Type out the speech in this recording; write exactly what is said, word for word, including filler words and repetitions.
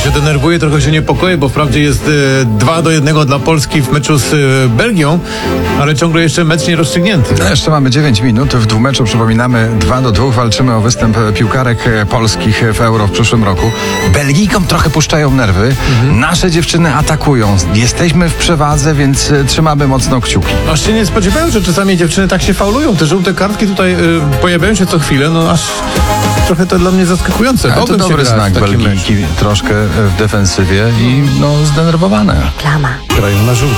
się denerwuję, trochę się niepokoję, bo wprawdzie jest y, dwa do jednego dla Polski w meczu z y, Belgią, ale ciągle jeszcze mecz nie rozstrzygnięty. No jeszcze mamy dziewięć minut. W dwumeczu, przypominamy, dwa do dwóch. Walczymy o występ piłkarek polskich w Euro w przyszłym roku. Belgijkom trochę puszczają nerwy. Mhm. Nasze dziewczyny atakują. Jesteśmy w przewadze, więc trzymamy mocno kciuki. Aż się nie spodziewają, że czasami dziewczyny tak się faulują. Te żółte kartki tutaj y, pojawiają się co chwilę, no aż trochę to dla mnie zaskakujące. Ale to Bałbym się dobry grać znak. w takim Belgijki meczu. troszkę w defensywie i no zdenerwowane. Reklama. Grają na żółto.